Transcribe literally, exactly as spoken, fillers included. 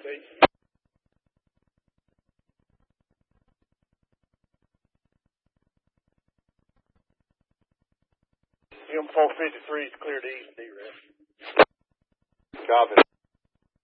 M four fifty-three is clear to east, D-Ref. Copy.